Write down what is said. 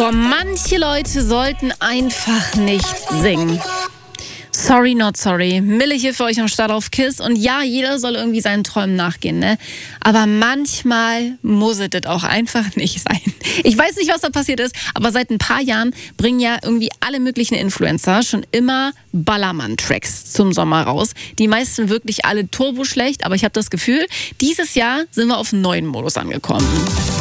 Boah, manche Leute sollten einfach nicht singen. Sorry, not sorry. Mille hier für euch am Start auf KISS. Und ja, jeder soll irgendwie seinen Träumen nachgehen, ne? Aber manchmal muss es das auch einfach nicht sein. Ich weiß nicht, was da passiert ist, aber seit ein paar Jahren bringen ja irgendwie alle möglichen Influencer schon immer Ballermann-Tracks zum Sommer raus. Die meisten wirklich alle turboschlecht, aber ich habe das Gefühl, dieses Jahr sind wir auf einen neuen Modus angekommen.